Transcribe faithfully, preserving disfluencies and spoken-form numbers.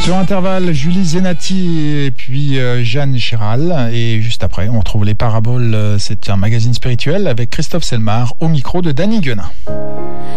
Sur Intervalle, Julie Zenati et puis euh, Jeanne Chiral. Et juste après, on retrouve les Paraboles. C'est un magazine spirituel avec Christophe Selmar au micro de Danny Guenin.